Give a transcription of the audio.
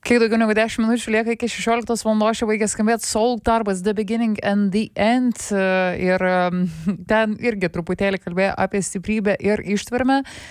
Kiek daugiau negu 10 minučių lieka iki 16 valandos, čia baigė skambėti Soul darbas The Beginning and the End ir ten irgi truputėlį kalbėjo apie stiprybę ir ištvermę.